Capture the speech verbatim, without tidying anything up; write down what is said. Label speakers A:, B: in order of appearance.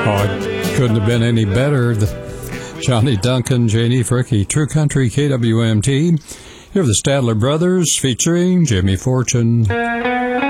A: it couldn't have been any better. The Johnny Duncan, Janie Fricky, True Country, K W M T. Here are the Statler Brothers featuring Jimmy Fortune.